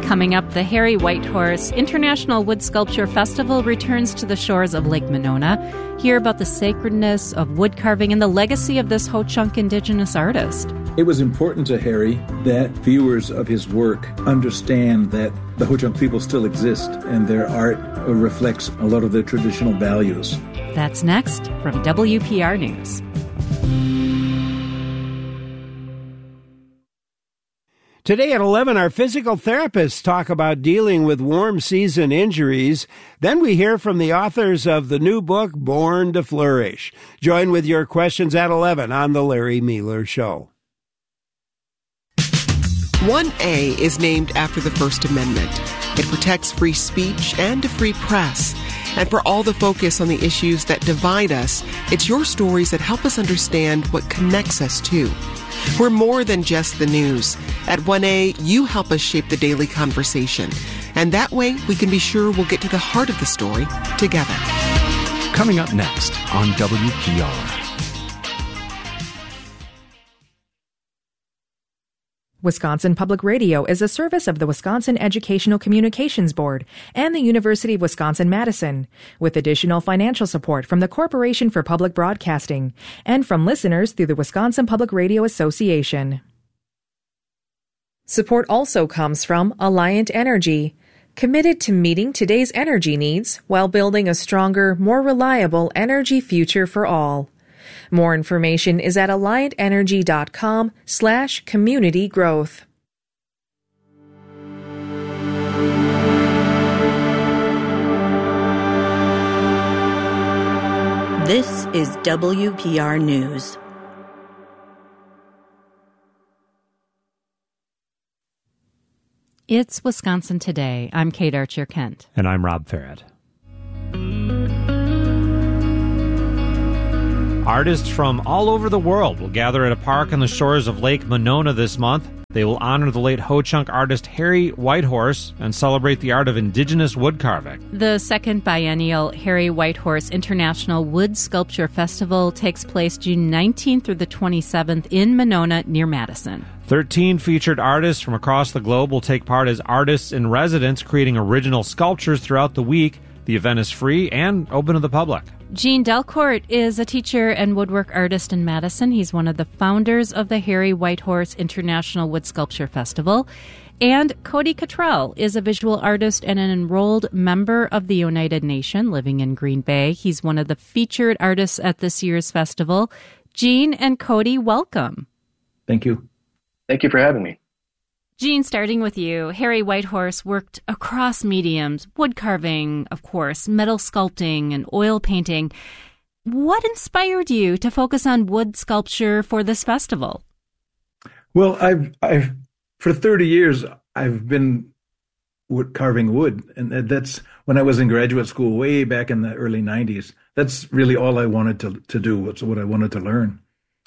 Coming up, the Harry Whitehorse International Wood Sculpture Festival returns to the shores of Lake Monona. Hear about the sacredness of wood carving and the legacy of this Ho-Chunk Indigenous artist. It was important to Harry that viewers of his work understand that the Ho-Chunk people still exist and their art reflects a lot of their traditional values. That's next from WPR News. Today at 11, our physical therapists talk about dealing with warm season injuries. Then we hear from the authors of the new book, Born to Flourish. Join with your questions at 11 on The Larry Mealer Show. 1A is named after the First Amendment. It protects free speech and a free press. And for all the focus on the issues that divide us, it's your stories that help us understand what connects us too. We're more than just the news. At 1A, you help us shape the daily conversation. And that way, we can be sure we'll get to the heart of the story together. Coming up next on WPR. Wisconsin Public Radio is a service of the Wisconsin Educational Communications Board and the University of Wisconsin-Madison, with additional financial support from the Corporation for Public Broadcasting and from listeners through the Wisconsin Public Radio Association. Support also comes from Alliant Energy, committed to meeting today's energy needs while building a stronger, more reliable energy future for all. More information is at alliantenergy.com/community growth. This is WPR News. It's Wisconsin Today. I'm Kate Archer-Kent. And I'm Rob Farrett. Artists from all over the world will gather at a park on the shores of Lake Monona this month. They will honor the late Ho-Chunk artist Harry Whitehorse and celebrate the art of indigenous wood carving. The second biennial Harry Whitehorse International Wood Sculpture Festival takes place June 19th through the 27th in Monona near Madison. 13 featured artists from across the globe will take part as artists in residence, creating original sculptures throughout the week. The event is free and open to the public. Gene Delcourt is a teacher and woodwork artist in Madison. He's one of the founders of the Harry Whitehorse International Wood Sculpture Festival. And Cody Cottrell is a visual artist and an enrolled member of the United Nation living in Green Bay. He's one of the featured artists at this year's festival. Gene and Cody, welcome. Thank you. Thank you for having me. Gene, starting with you, Harry Whitehorse worked across mediums, wood carving, of course, metal sculpting, and oil painting. What inspired you to focus on wood sculpture for this festival? Well, I've for 30 years, I've been carving wood, and that's when I was in graduate school way back in the early 90s. That's really all I wanted to do. It's what I wanted to learn.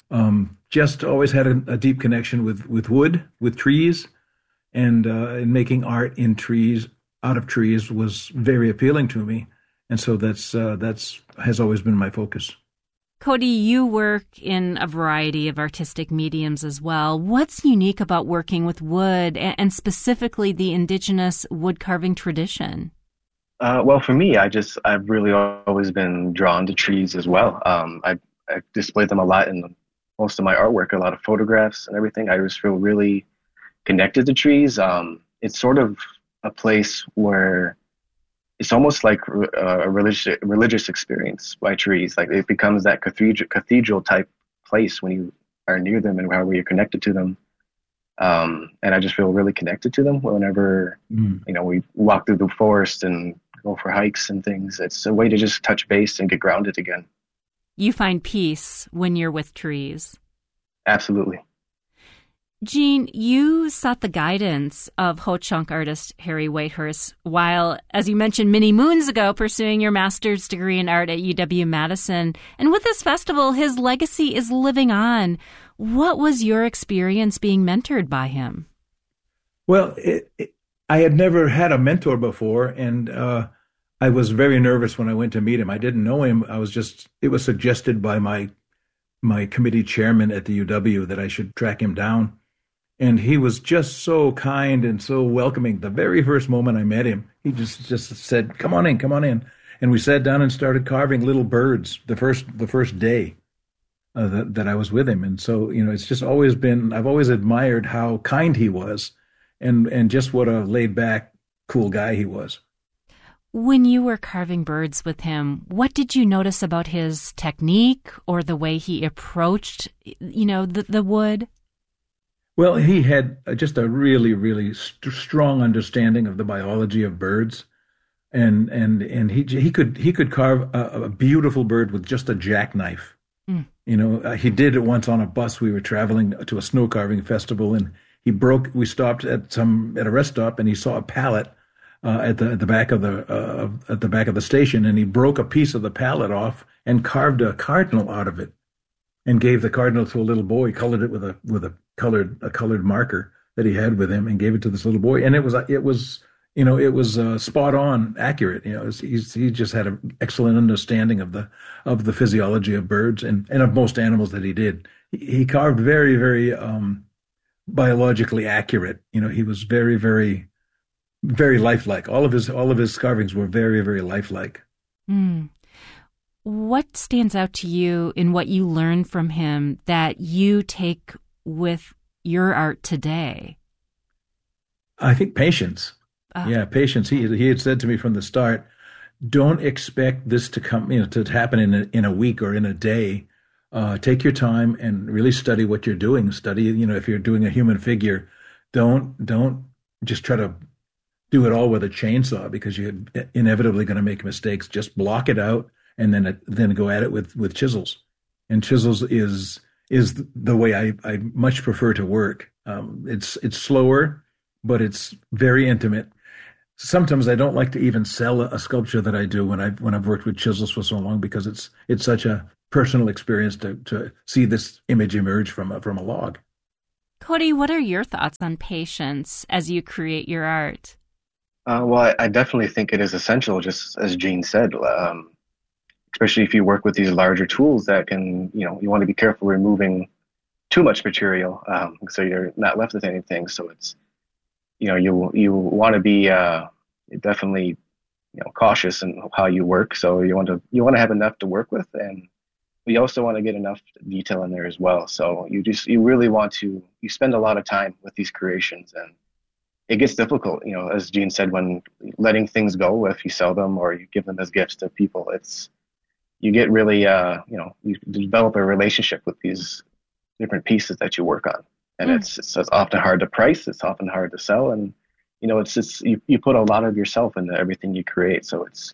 Just always had a deep connection with wood, with trees. And making art in trees, out of trees, was very appealing to me, and so that's has always been my focus. Cody, you work in a variety of artistic mediums as well. What's unique about working with wood, and specifically the indigenous wood carving tradition? Well, for me, I've really always been drawn to trees as well. I display them a lot in most of my artwork, a lot of photographs and everything. I just feel really connected to trees. It's sort of a place where it's almost like a religious experience by trees. Like it becomes that cathedral type place when you are near them and however you're connected to them. And I just feel really connected to them whenever we walk through the forest and go for hikes and things. It's a way to just touch base and get grounded again. You find peace when you're with trees. Absolutely. Gene, you sought the guidance of Ho-Chunk artist Harry Whitehorse while, as you mentioned, many moons ago, pursuing your master's degree in art at UW-Madison. And with this festival, his legacy is living on. What was your experience being mentored by him? Well, I had never had a mentor before, and I was very nervous when I went to meet him. I didn't know him. It was suggested by my committee chairman at the UW that I should track him down. And he was just so kind and so welcoming. The very first moment I met him, he just said, "Come on in, come on in." And we sat down and started carving little birds the first day that I was with him. And so, it's just always been, I've always admired how kind he was and just what a laid back, cool guy he was. When you were carving birds with him, what did you notice about his technique or the way he approached, the wood? Well, he had just a really, really strong understanding of the biology of birds, and he could carve a beautiful bird with just a jackknife. He did it once on a bus. We were traveling to a snow carving festival, and we stopped at a rest stop, and he saw a pallet at the back of the station, and he broke a piece of the pallet off and carved a cardinal out of it, and gave the cardinal to a little boy. Colored it with a colored marker that he had with him, and gave it to this little boy. And it was spot on, accurate. He just had an excellent understanding of the physiology of birds and of most animals that he did. He carved very, very biologically accurate. He was very, very, very lifelike. All of his carvings were very, very lifelike. Mm. What stands out to you in what you learned from him that you take with your art today? I think patience. Yeah, patience. He had said to me from the start, don't expect this to come, to happen in a week or in a day. Take your time and really study what you're doing. Study, if you're doing a human figure, don't just try to do it all with a chainsaw, because you're inevitably going to make mistakes. Just block it out and then go at it with chisels. And chisels is the way I much prefer to work. It's slower, but it's very intimate. Sometimes I don't like to even sell a sculpture that I do when I've worked with chisels for so long, because it's such a personal experience to see this image emerge from a log. Cody, what are your thoughts on patience as you create your art? Well, I definitely think it is essential, just as Jean said, especially if you work with these larger tools that can, you want to be careful removing too much material, so you're not left with anything. So it's, you want to be definitely, cautious in how you work. So you want to have enough to work with, and you also want to get enough detail in there as well. So you really want to, you spend a lot of time with these creations, and it gets difficult, as Jean said, when letting things go, if you sell them or you give them as gifts to people, you get really, you develop a relationship with these different pieces that you work on. And it's often hard to price. It's often hard to sell. And, it's just, you put a lot of yourself into everything you create. So it's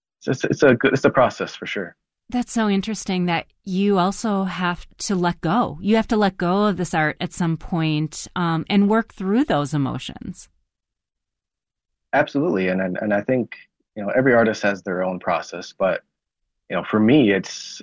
a process for sure. That's so interesting that you also have to let go. You have to let go of this art at some point, and work through those emotions. Absolutely. And I think, every artist has their own process, but, for me, it's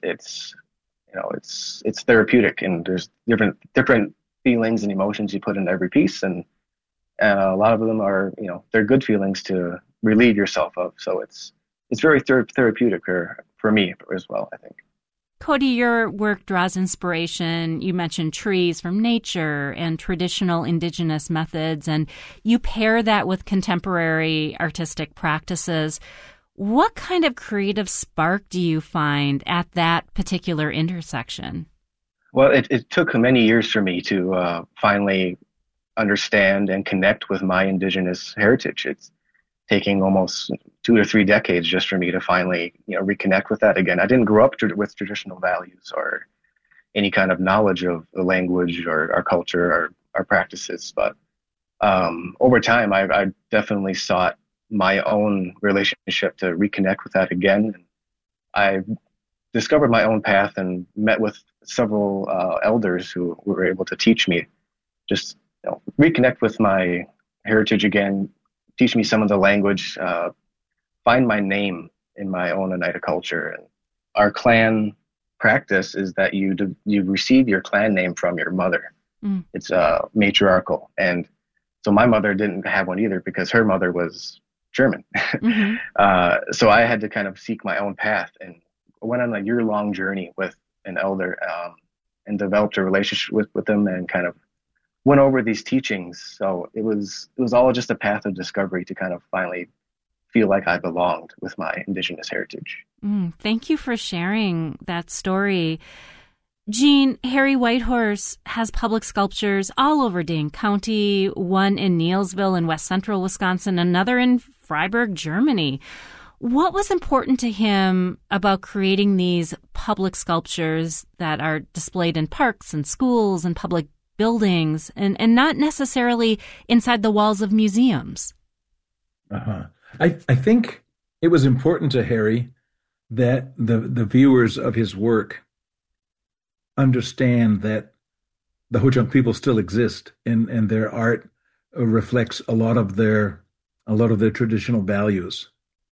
therapeutic, and there's different feelings and emotions you put in every piece. And a lot of them are, they're good feelings to relieve yourself of. So it's very therapeutic for me as well, I think. Cody, your work draws inspiration. You mentioned trees from nature and traditional indigenous methods, and you pair that with contemporary artistic practices. What kind of creative spark do you find at that particular intersection? Well, it took many years for me to finally understand and connect with my indigenous heritage. It's taking almost 2 or 3 decades just for me to finally, reconnect with that again. I didn't grow up with traditional values or any kind of knowledge of the language or our culture or our practices. But over time, I definitely sought my own relationship to reconnect with that again. And I discovered my own path and met with several elders who were able to teach me, just reconnect with my heritage again, teach me some of the language, find my name in my own Oneida culture. And our clan practice is that you receive your clan name from your mother. Mm. It's matriarchal. And so my mother didn't have one either because her mother was German. Mm-hmm. So I had to kind of seek my own path, and went on a year-long journey with an elder, and developed a relationship with them, and kind of went over these teachings. So it was all just a path of discovery to kind of finally feel like I belonged with my Indigenous heritage. Thank you for sharing that story. Gene, Harry Whitehorse has public sculptures all over Dane County, one in Neillsville in west central Wisconsin, another in Freiburg, Germany. What was important to him about creating these public sculptures that are displayed in parks and schools and public buildings and not necessarily inside the walls of museums? I think it was important to Harry that the viewers of his work understand that the Ho-Chunk people still exist, and their art reflects a lot of their traditional values.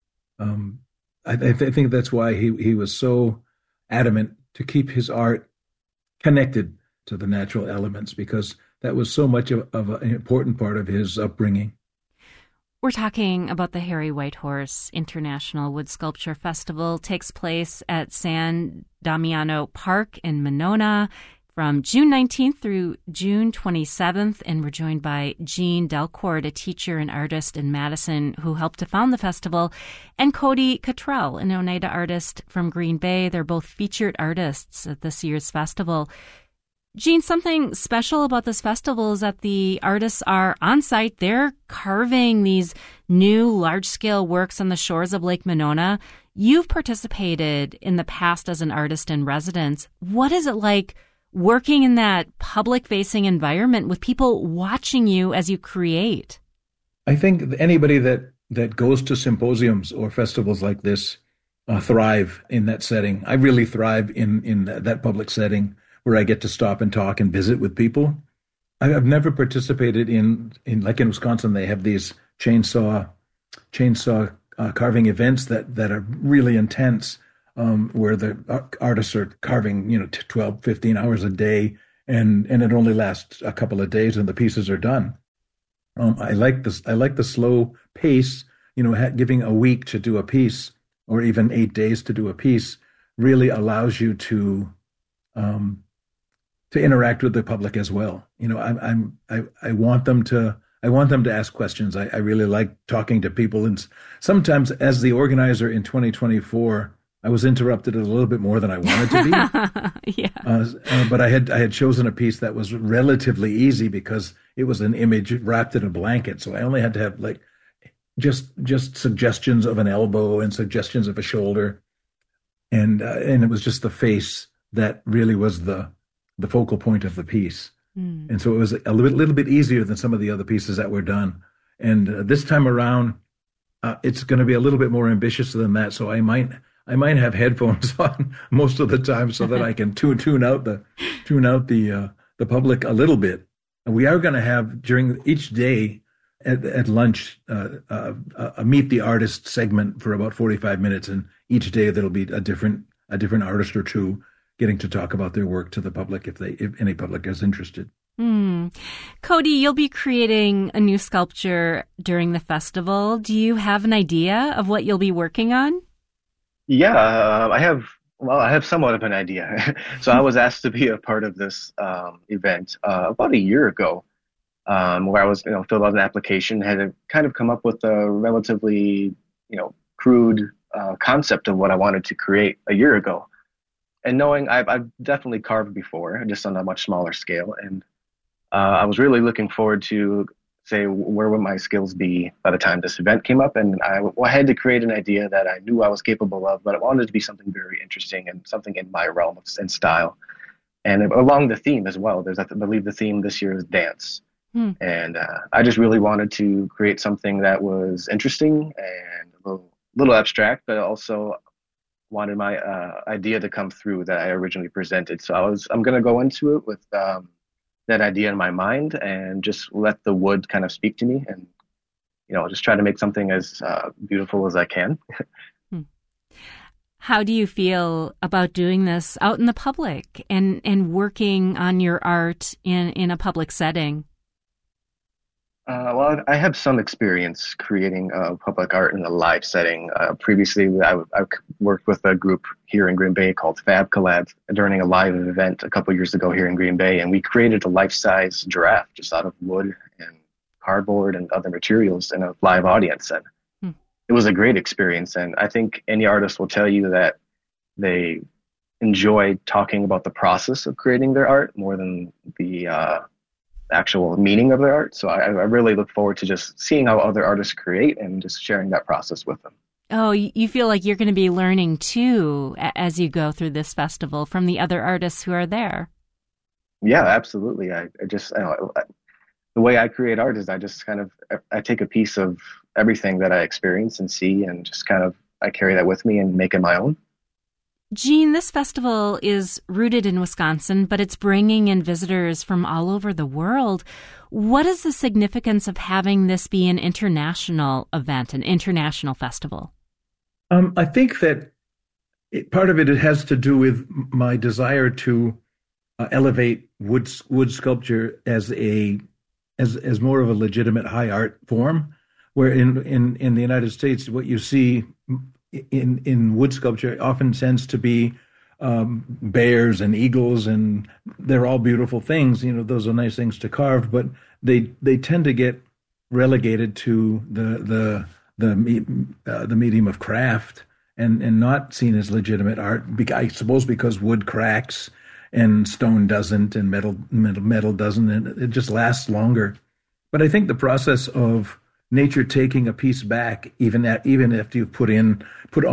I think that's why he was so adamant to keep his art connected to the natural elements, because that was so much of an important part of his upbringing. We're talking about the Harry Whitehorse International Wood Sculpture Festival. Takes place at San Damiano Park in Monona from June 19th through June 27th. And we're joined by Gene Delcourt, a teacher and artist in Madison who helped to found the festival, and Cody Cottrell, an Oneida artist from Green Bay. They're both featured artists at this year's festival. Gene, something special about this festival is that the artists are on site. They're carving these new large-scale works on the shores of Lake Monona. You've participated in the past as an artist in residence. What is it like working in that public-facing environment with people watching you as you create? I think anybody that goes to symposiums or festivals like this thrive in that setting. I really thrive in that public setting, where I get to stop and talk and visit with people. I've never participated in like in Wisconsin, they have these chainsaw carving events that are really intense, where the artists are carving, 12, 15 hours a day, and it only lasts a couple of days and the pieces are done. I like this. I like the slow pace, giving a week to do a piece or even 8 days to do a piece really allows you to interact with the public as well. I want them to ask questions. I really like talking to people. And sometimes as the organizer in 2024, I was interrupted a little bit more than I wanted to be. Yeah. But I had chosen a piece that was relatively easy because it was an image wrapped in a blanket. So I only had to have just suggestions of an elbow and suggestions of a shoulder. And it was just the face that really was the focal point of the piece. And so it was a little bit easier than some of the other pieces that were done. And this time around, it's going to be a little bit more ambitious than that. So I might have headphones on most of the time so that I can tune out the public a little bit. And we are going to have during each day at lunch a meet the artist segment for about 45 minutes, and each day there'll be a different artist or two getting to talk about their work to the public if any public is interested. Cody, you'll be creating a new sculpture during the festival. Do you have an idea of what you'll be working on? Yeah, I have somewhat of an idea. So I was asked to be a part of this event about a year ago, where I was, filled out an application, had to kind of come up with a relatively, crude concept of what I wanted to create a year ago. And knowing I've definitely carved before, just on a much smaller scale. And I was really looking forward to say, where would my skills be by the time this event came up? And I had to create an idea that I knew I was capable of, but I wanted it to be something very interesting and something in my realm and style. And along the theme as well, I believe the theme this year is dance. And I just really wanted to create something that was interesting and a little abstract, but also wanted my idea to come through that I originally presented. So I'm going to go into it with that idea in my mind and just let the wood kind of speak to me, and just try to make something as beautiful as I can. How do you feel about doing this out in the public and working on your art in a public setting? Well, I have some experience creating public art in a live setting. Previously, I worked with a group here in Green Bay called Fab Collab during a live event a couple years ago here in Green Bay, and we created a life-size giraffe just out of wood and cardboard and other materials in a live audience. And it was a great experience, and I think any artist will tell you that they enjoy talking about the process of creating their art more than the actual meaning of their art. So I really look forward to just seeing how other artists create and just sharing that process with them. Oh, you feel like you're going to be learning too as you go through this festival from the other artists who are there. Yeah, absolutely. I the way I create art is I take a piece of everything that I experience and see and just I carry that with me and make it my own. Gene, this festival is rooted in Wisconsin, but it's bringing in visitors from all over the world. What is the significance of having this be an international event, an international festival? I think that part of it has to do with my desire to elevate wood sculpture as more of a legitimate high art form, where in the United States, what you see in wood sculpture often tends to be bears and eagles, and they're all beautiful things. Those are nice things to carve, but they tend to get relegated to the medium of craft and not seen as legitimate art. I suppose because wood cracks and stone doesn't, and metal doesn't, and it just lasts longer. But I think the process of nature taking a piece back, even if you put on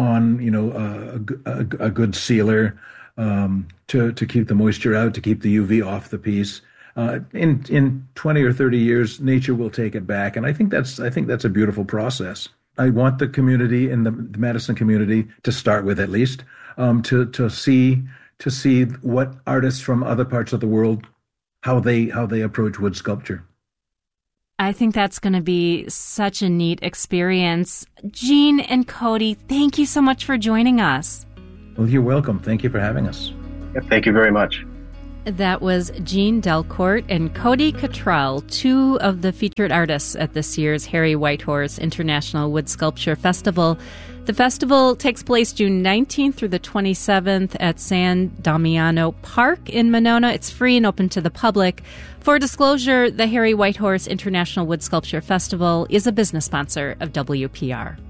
a good sealer to keep the moisture out, to keep the UV off the piece, in 20 or 30 years, nature will take it back, and I think that's a beautiful process. I want the community and the Madison community to start with, at least, to see what artists from other parts of the world, how they approach wood sculpture. I think that's going to be such a neat experience. Gene and Cody, thank you so much for joining us. Well, you're welcome. Thank you for having us. Yeah, thank you very much. That was Gene Delcourt and Cody Cottrell, two of the featured artists at this year's Harry Whitehorse International Wood Sculpture Festival. The festival takes place June 19th through the 27th at San Damiano Park in Monona. It's free and open to the public. For disclosure, the Harry Whitehorse International Wood Sculpture Festival is a business sponsor of WPR.